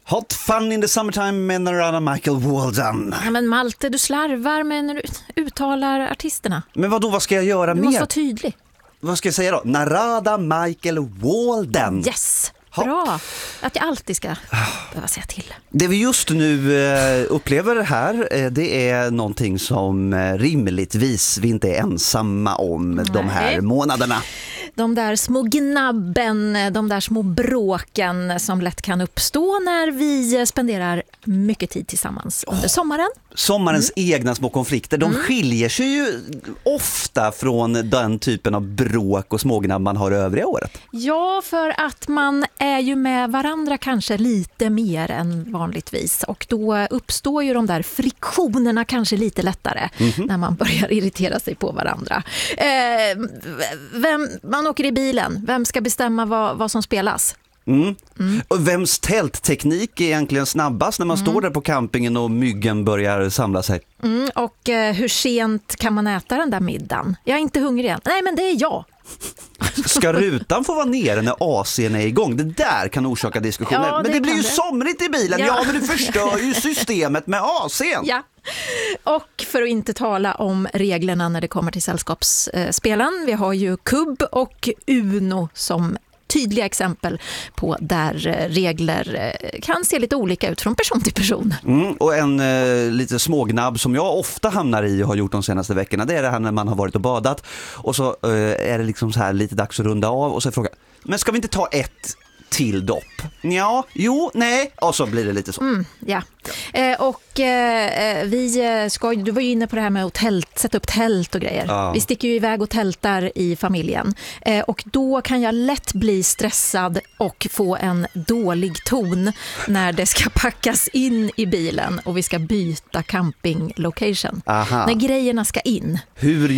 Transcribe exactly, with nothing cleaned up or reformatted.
Hot fun in the summertime med Narada Michael Walden. Ja, men Malte, du slarvar med när du uttalar artisterna. Men vad då, vad ska jag göra Du mer? måste vara tydlig. Vad ska jag säga då? Narada Michael Walden. Yes, bra. Att jag alltid ska behöva säga till. Det vi just nu eh, upplever här, eh, det är någonting som eh, rimligtvis vi inte är ensamma om. Nej. De här månaderna. De där små gnabben, de där små bråken som lätt kan uppstå när vi spenderar mycket tid tillsammans under sommaren. Sommarens mm. egna små konflikter, de Mm. skiljer sig ju ofta från den typen av bråk och smågnabb man har övriga året. Ja, för att man är ju med varandra kanske lite mer än vanligtvis. Och då uppstår ju de där friktionerna kanske lite lättare mm-hmm. när man börjar irritera sig på varandra. Eh, vem, man åker i bilen, vem ska bestämma vad, vad som spelas? Mm. Mm. Och vems tältteknik är egentligen snabbast när man mm. står där på campingen och myggen börjar samla sig? Mm, och eh, hur sent kan man äta den där middagen? Jag är inte hungrig än. Nej, men det är jag. Ska rutan få vara nere när A C:n är igång? Det där kan orsaka diskussioner. Ja, men det, det blir ju det. somrigt i bilen. Ja. ja, men du förstör ju systemet med A C:n. Ja. Och för att inte tala om reglerna när det kommer till sällskapsspelen. Vi har ju kubb och Uno som tydliga exempel på där regler kan se lite olika ut från person till person. Mm, och en eh, lite smågnabb som jag ofta hamnar i och har gjort de senaste veckorna, det är det här när man har varit och badat och så eh, är det liksom så här lite dags att runda av och så frågar men ska vi inte ta ett till dopp? Ja, jo, nej. Och så blir det lite så. Mm, ja. Eh, och eh, vi ska, du var ju inne på det här med att tält, sätta upp tält och grejer. Ja. Vi sticker ju iväg och tältar i familjen. Eh, och då kan jag lätt bli stressad och få en dålig ton när det ska packas in i bilen och vi ska byta camping location. Aha. När grejerna ska in. Hur